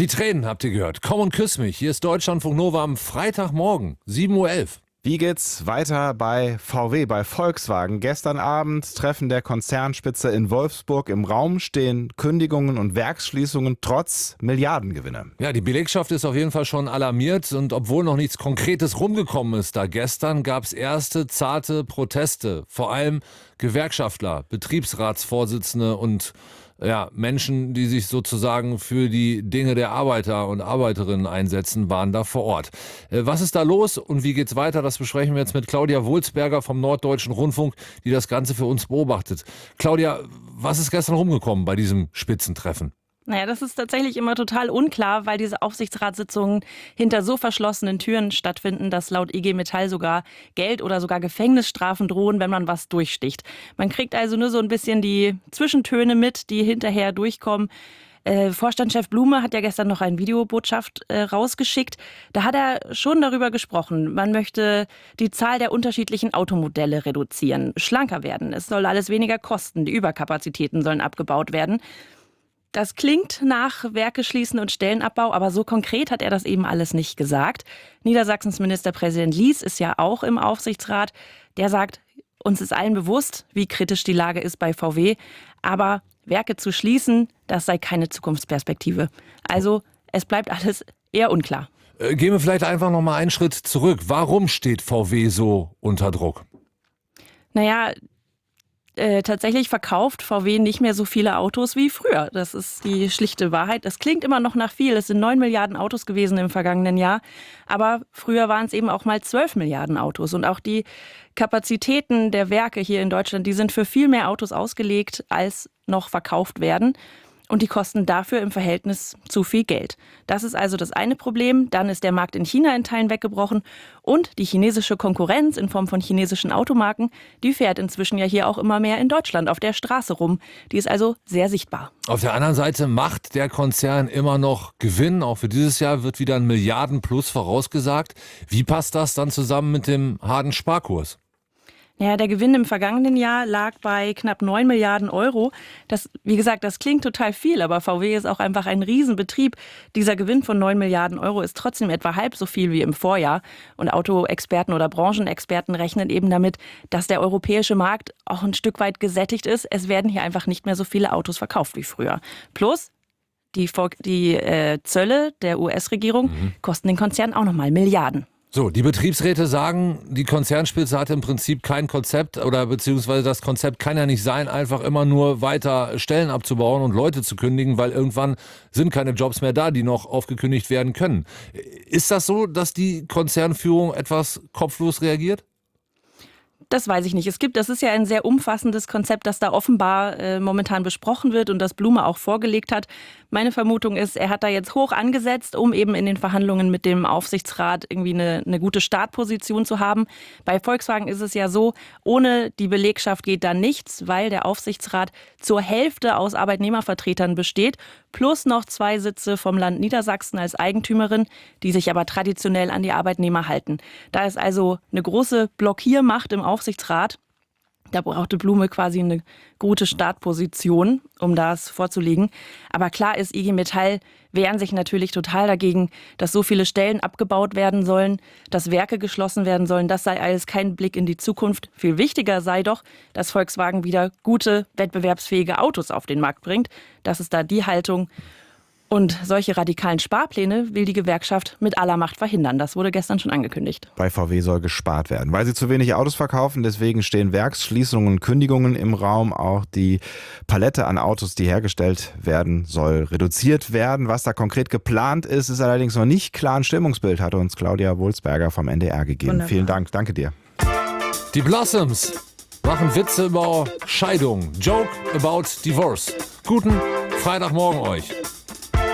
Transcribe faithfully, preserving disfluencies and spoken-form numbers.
Die Tränen habt ihr gehört. Komm und küss mich. Hier ist Deutschlandfunk Nova am Freitagmorgen, sieben Uhr elf. Wie geht's weiter bei V W, bei Volkswagen? Gestern Abend Treffen der Konzernspitze in Wolfsburg. Im Raum stehen Kündigungen und Werksschließungen trotz Milliardengewinne. Ja, die Belegschaft ist auf jeden Fall schon alarmiert und obwohl noch nichts Konkretes rumgekommen ist, da gestern gab es erste zarte Proteste. Vor allem Gewerkschaftler, Betriebsratsvorsitzende und ja, Menschen, die sich sozusagen für die Dinge der Arbeiter und Arbeiterinnen einsetzen, waren da vor Ort. Was ist da los und wie geht's weiter? Das besprechen wir jetzt mit Claudia Wulzberger vom Norddeutschen Rundfunk, die das Ganze für uns beobachtet. Claudia, was ist gestern rumgekommen bei diesem Spitzentreffen? Naja, das ist tatsächlich immer total unklar, weil diese Aufsichtsratssitzungen hinter so verschlossenen Türen stattfinden, dass laut I G Metall sogar Geld oder sogar Gefängnisstrafen drohen, wenn man was durchsticht. Man kriegt also nur so ein bisschen die Zwischentöne mit, die hinterher durchkommen. Äh, Vorstandschef Blume hat ja gestern noch eine Videobotschaft äh, rausgeschickt. Da hat er schon darüber gesprochen. Man möchte die Zahl der unterschiedlichen Automodelle reduzieren, schlanker werden. Es soll alles weniger kosten. Die Überkapazitäten sollen abgebaut werden. Das klingt nach Werke schließen und Stellenabbau, aber so konkret hat er das eben alles nicht gesagt. Niedersachsens Ministerpräsident Lies ist ja auch im Aufsichtsrat. Der sagt, uns ist allen bewusst, wie kritisch die Lage ist bei V W. Aber Werke zu schließen, das sei keine Zukunftsperspektive. Also es bleibt alles eher unklar. Äh, gehen wir vielleicht einfach noch mal einen Schritt zurück. Warum steht V W so unter Druck? Naja, Äh, tatsächlich verkauft V W nicht mehr so viele Autos wie früher. Das ist die schlichte Wahrheit. Das klingt immer noch nach viel. Es sind neun Milliarden Autos gewesen im vergangenen Jahr. Aber früher waren es eben auch mal zwölf Milliarden Autos. Und auch die Kapazitäten der Werke hier in Deutschland, die sind für viel mehr Autos ausgelegt, als noch verkauft werden. Und die kosten dafür im Verhältnis zu viel Geld. Das ist also das eine Problem. Dann ist der Markt in China in Teilen weggebrochen. Und die chinesische Konkurrenz in Form von chinesischen Automarken, die fährt inzwischen ja hier auch immer mehr in Deutschland auf der Straße rum. Die ist also sehr sichtbar. Auf der anderen Seite macht der Konzern immer noch Gewinn. Auch für dieses Jahr wird wieder ein Milliardenplus vorausgesagt. Wie passt das dann zusammen mit dem harten Sparkurs? Ja, der Gewinn im vergangenen Jahr lag bei knapp neun Milliarden Euro. Das, wie gesagt, das klingt total viel, aber V W ist auch einfach ein Riesenbetrieb. Dieser Gewinn von neun Milliarden Euro ist trotzdem etwa halb so viel wie im Vorjahr. Und Autoexperten oder Branchenexperten rechnen eben damit, dass der europäische Markt auch ein Stück weit gesättigt ist. Es werden hier einfach nicht mehr so viele Autos verkauft wie früher. Plus die, die äh, Zölle der U S-Regierung mhm. kosten den Konzern auch nochmal Milliarden. So, die Betriebsräte sagen, die Konzernspitze hat im Prinzip kein Konzept oder beziehungsweise das Konzept kann ja nicht sein, einfach immer nur weiter Stellen abzubauen und Leute zu kündigen, weil irgendwann sind keine Jobs mehr da, die noch aufgekündigt werden können. Ist das so, dass die Konzernführung etwas kopflos reagiert? Das weiß ich nicht. Es gibt, das ist ja ein sehr umfassendes Konzept, das da offenbar äh, momentan besprochen wird und das Blume auch vorgelegt hat. Meine Vermutung ist, er hat da jetzt hoch angesetzt, um eben in den Verhandlungen mit dem Aufsichtsrat irgendwie eine, eine gute Startposition zu haben. Bei Volkswagen ist es ja so, ohne die Belegschaft geht da nichts, weil der Aufsichtsrat zur Hälfte aus Arbeitnehmervertretern besteht, plus noch zwei Sitze vom Land Niedersachsen als Eigentümerin, die sich aber traditionell an die Arbeitnehmer halten. Da ist also eine große Blockiermacht im Aufsichtsrat. Da brauchte Blume quasi eine gute Startposition, um das vorzulegen. Aber klar ist, I G Metall wehren sich natürlich total dagegen, dass so viele Stellen abgebaut werden sollen, dass Werke geschlossen werden sollen. Das sei alles kein Blick in die Zukunft. Viel wichtiger sei doch, dass Volkswagen wieder gute, wettbewerbsfähige Autos auf den Markt bringt. Das ist da die Haltung. Und solche radikalen Sparpläne will die Gewerkschaft mit aller Macht verhindern. Das wurde gestern schon angekündigt. Bei V W soll gespart werden, weil sie zu wenig Autos verkaufen. Deswegen stehen Werksschließungen und Kündigungen im Raum. Auch die Palette an Autos, die hergestellt werden, soll reduziert werden. Was da konkret geplant ist, ist allerdings noch nicht klar. Ein Stimmungsbild hat uns Claudia Wulzberger vom N D R gegeben. Wunderbar. Vielen Dank, danke dir. Die Blossoms machen Witze über Scheidung. Joke about divorce. Guten Freitagmorgen euch.